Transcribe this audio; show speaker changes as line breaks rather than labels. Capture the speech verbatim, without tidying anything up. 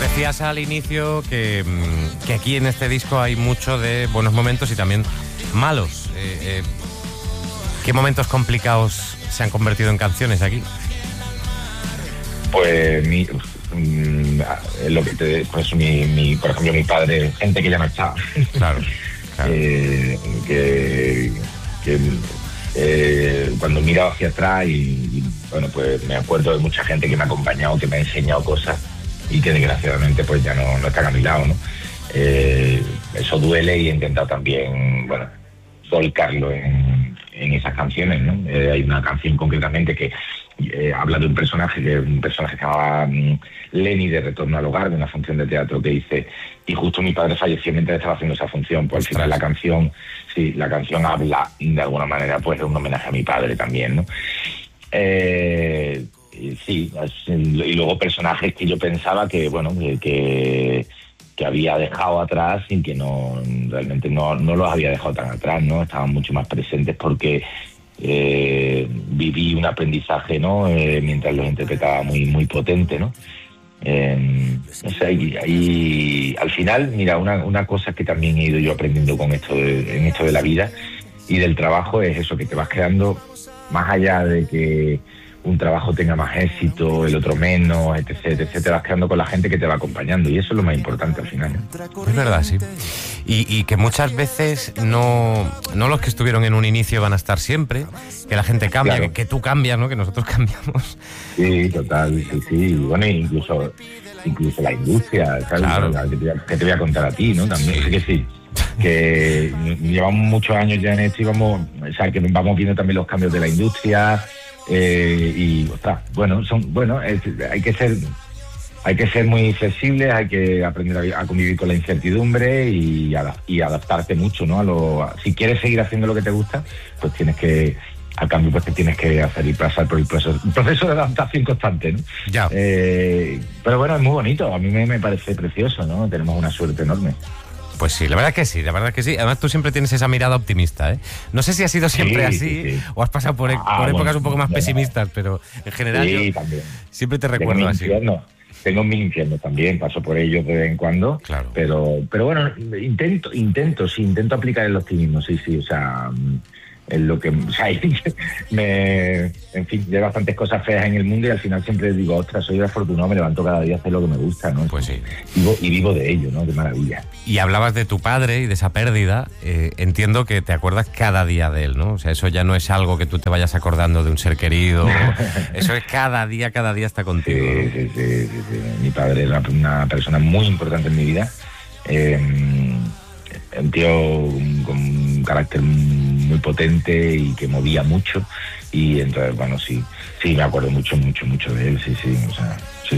Decías al inicio que, que aquí en este disco hay mucho de buenos momentos y también malos. Eh, eh, ¿Qué momentos complicados se han convertido en canciones aquí?
Pues mi, mm, lo que te, pues mi, mi, por ejemplo, mi padre, gente que ya no está.
Claro, claro.
eh, que, que eh, cuando miro hacia atrás y, y bueno, pues me acuerdo de mucha gente que me ha acompañado, que me ha enseñado cosas y que desgraciadamente pues ya no, no están a mi lado, ¿no? Eh, eso duele y he intentado también, bueno, volcarlo en, en esas canciones, ¿no? Eh, hay una canción concretamente que eh, habla de un personaje, que un personaje que se llamaba um, Lenny, de Retorno al Hogar, de una función de teatro, que dice, y justo mi padre falleció mientras estaba haciendo esa función. Pues al final la canción, sí, la canción habla de alguna manera pues de un homenaje a mi padre también, ¿no? Eh, sí, y luego personajes que yo pensaba que, bueno, que, que había dejado atrás y que no, realmente no, no los había dejado tan atrás, ¿no? Estaban mucho más presentes porque eh, viví un aprendizaje, ¿no? Eh, mientras los interpretaba muy, muy potente, ¿no? Eh, no sé, ahí, ahí, al final, mira, una, una cosa que también he ido yo aprendiendo con esto de, en esto de la vida y del trabajo es eso, que te vas creando, más allá de que un trabajo tenga más éxito, el otro menos, etc, etcétera, te vas quedando con la gente que te va acompañando y eso es lo más importante al final, ¿no?
Es verdad, sí. Y, y que muchas veces no, no los que estuvieron en un inicio van a estar siempre, que la gente cambia, claro. que, que tú cambias, ¿no? Que nosotros cambiamos.
Sí, total, sí, sí. Bueno, incluso, incluso la industria, ¿sabes?
Claro.
Que, te voy a, que te voy a contar a ti, ¿no? También, sí. que sí. Que llevamos muchos años ya en esto y vamos, o sea, que vamos viendo también los cambios de la industria. Eh, y ostras, bueno, son, bueno, es, hay que ser, hay que ser muy flexibles, hay que aprender a, a convivir con la incertidumbre y, a, y adaptarte mucho, ¿no? A lo, a, si quieres seguir haciendo lo que te gusta, pues tienes que, al cambio, pues te tienes que hacer y pasar por el proceso, un proceso de adaptación constante, ¿no?
Ya.
Eh, pero bueno, es muy bonito, a mí me, me parece precioso, ¿no? Tenemos una suerte enorme.
Pues sí, la verdad que sí, la verdad que sí. Además tú siempre tienes esa mirada optimista, ¿eh? No sé si ha sido siempre sí, así sí, sí. o has pasado por, ah, por épocas bueno, un poco más bueno. pesimistas, pero en general
sí,
yo
también.
siempre te recuerdo así.
Infierno. Tengo mis infiernos también, paso por ellos de vez en cuando,
claro.
pero pero bueno, intento, intento, sí, intento aplicar el optimismo, sí, sí, o sea, es lo que, o sea, me, en fin, hay bastantes cosas feas en el mundo y al final siempre digo, ostras, soy afortunado, me levanto cada día a hacer lo que me gusta, ¿no?
Pues sí.
Vivo, y vivo de ello, ¿no? Qué maravilla.
Y hablabas de tu padre y de esa pérdida, eh, entiendo que te acuerdas cada día de él, ¿no? O sea, eso ya no es algo que tú te vayas acordando de un ser querido, eso es cada día, cada día está contigo.
Sí,
¿no?
sí, sí, sí, sí. Mi padre era una persona muy importante en mi vida, eh, un tío con un carácter muy potente y que movía mucho y entonces, bueno, sí, sí, me acuerdo mucho, mucho, mucho de él, sí, sí, o sea...